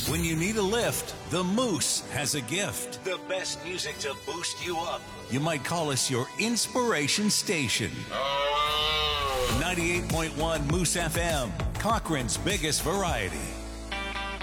When you need a lift, the Moose has a gift. The best music to boost you up. You might call us your inspiration station. 98.1 Moose FM, Cochrane's biggest variety.